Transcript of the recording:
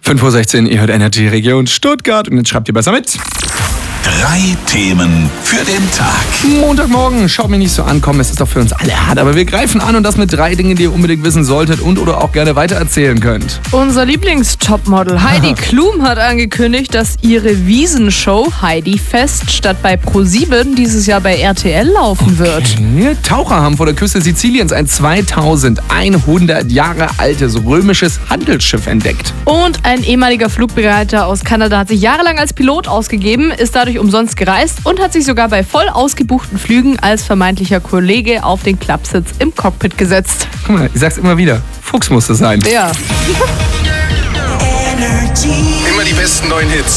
5:16 Uhr, ihr hört Energy Region Stuttgart und jetzt schreibt ihr besser mit. 3 Themen für den Tag. Montagmorgen, schaut mich nicht so an, komm, es ist doch für uns alle hart, aber wir greifen an und das mit 3 Dingen, die ihr unbedingt wissen solltet und oder auch gerne weitererzählen könnt. Unser Lieblingstopmodel Heidi Klum hat angekündigt, dass ihre Wiesenshow Heidi Fest statt bei ProSieben dieses Jahr bei RTL laufen wird. Taucher haben vor der Küste Siziliens ein 2100 Jahre altes römisches Handelsschiff entdeckt. Und ein ehemaliger Flugbegleiter aus Kanada hat sich jahrelang als Pilot ausgegeben, ist dadurch umsonst gereist und hat sich sogar bei voll ausgebuchten Flügen als vermeintlicher Kollege auf den Klappsitz im Cockpit gesetzt. Guck mal, ich sag's immer wieder, Fuchs muss es sein. Ja. Immer die besten neuen Hits.